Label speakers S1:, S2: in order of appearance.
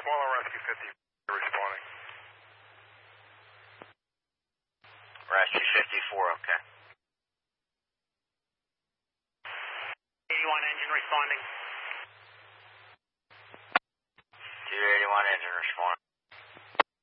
S1: Smaller Rescue 50 responding.
S2: Rescue 54, okay.
S3: 81 engine responding.